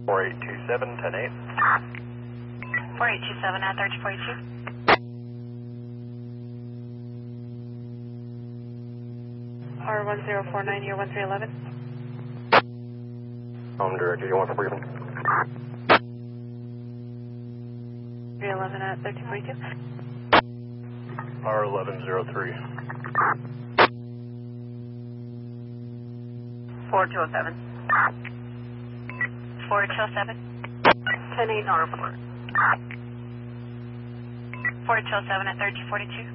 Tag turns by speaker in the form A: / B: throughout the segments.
A: 4827, 10-8.
B: 4827 at 1342. R1049, year 1311.
A: Home director, you want the briefing?
B: 311 at 1342.
A: R1103.
B: 4207. 4207. 10-8 no report. 4207 at 1342.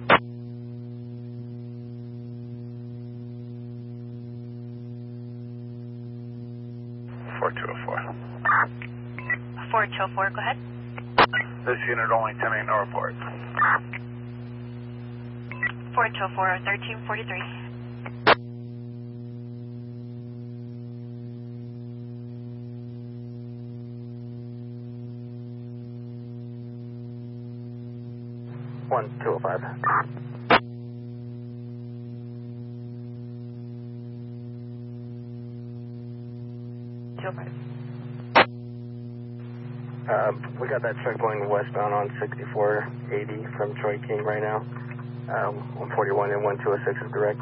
A: 4204.
B: 4204, go ahead.
A: This unit only 10-8 no report.
B: 4204 at 1343.
A: 1205.
B: 205.
A: We got that truck going westbound on 6480 from Troy King right now. 141 and 1206 is direct.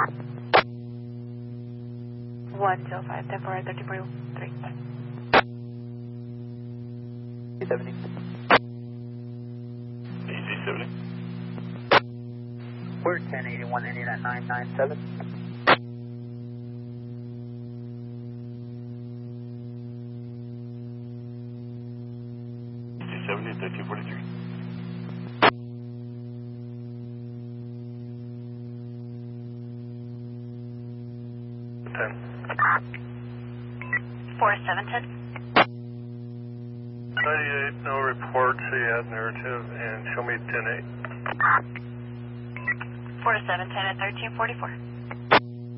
B: 105, 10-4 at 1343.
A: 70. EC70.
C: We're 1081 Indian at 997.
A: EC70 at 1343.
B: 4710.
A: 98, no report, CAD narrative, and show me 10-8.
B: 4710 at 1344.